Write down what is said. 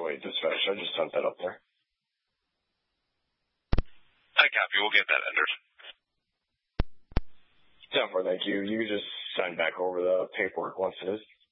wait, dispatch. I just sent that up there. I copy. We'll get that entered. 10-4, thank you. You can just sign back over the paperwork once it is.